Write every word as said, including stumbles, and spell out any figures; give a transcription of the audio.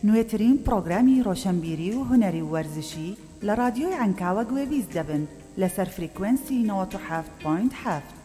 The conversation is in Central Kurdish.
نوێترین پرۆگرامی ڕۆشنبیری و هونەری وەرزشی لە رادیۆی عنکاوە گوێبیست دەبن لەسەر فریکوێنسی نەوەت و هەفت پۆینت هەفت.